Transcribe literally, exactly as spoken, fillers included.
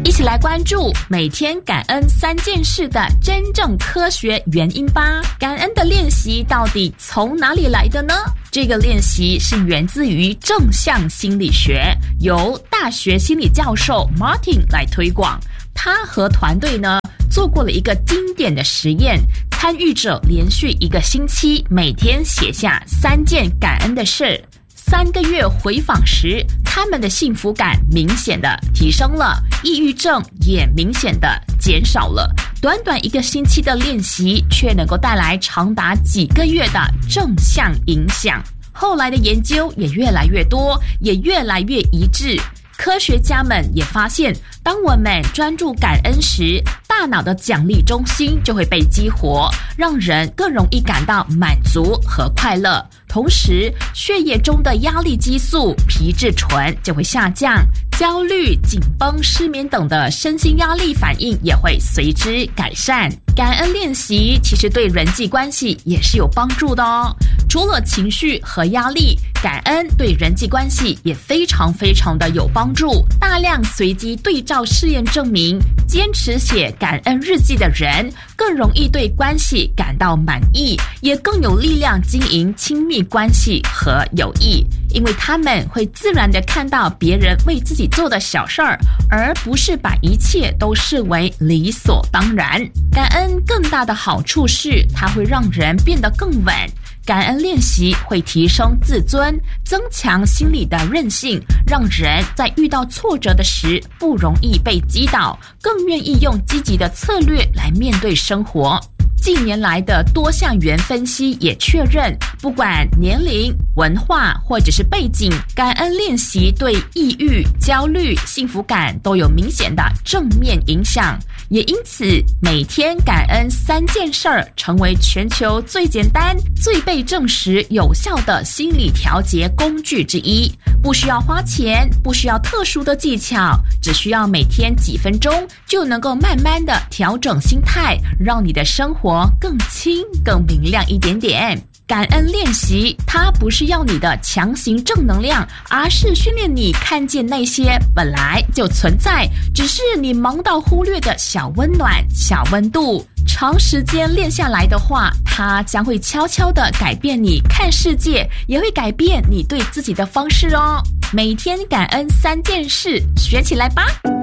一起来关注每天感恩三件事的真正科学原因吧。感恩的练习到底从哪里来的呢？这个练习是源自于正向心理学，由大学心理教授 Martin 来推广。他和团队呢做过了一个经典的实验，参与者连续一个星期每天写下三件感恩的事。三个月回访时，他们的幸福感明显的提升了，抑郁症也明显的减少了。短短一个星期的练习，却能够带来长达几个月的正向影响。后来的研究也越来越多，也越来越一致。科学家们也发现，当我们专注感恩时，大脑的奖励中心就会被激活，让人更容易感到满足和快乐。同时，血液中的压力激素皮质醇就会下降，焦虑、紧绷、失眠等的身心压力反应也会随之改善。感恩练习其实对人际关系也是有帮助的哦。除了情绪和压力，感恩对人际关系也非常非常的有帮助。大量随机对照试验证明，坚持写感恩日记的人更容易对关系感到满意，也更有力量经营亲密关系和友谊，因为他们会自然地看到别人为自己做的小事儿，而不是把一切都视为理所当然。感恩更大的好处是，它会让人变得更稳。感恩练习会提升自尊，增强心理的韧性，让人在遇到挫折的时不容易被击倒，更愿意用积极的策略来面对生活。近年来的多项元分析也确认，不管年龄、文化或者是背景，感恩练习对抑郁、焦虑、幸福感都有明显的正面影响。也因此，每天感恩三件事儿成为全球最简单、最被证实有效的心理调节工具之一。不需要花钱，不需要特殊的技巧，只需要每天几分钟，就能够慢慢的调整心态，让你的生活更轻、更明亮一点点。感恩练习，它不是要你的强行正能量，而是训练你看见那些本来就存在，只是你忙到忽略的小温暖、小温度。长时间练下来的话，它将会悄悄地改变你看世界，也会改变你对自己的方式哦。每天感恩三件事，学起来吧。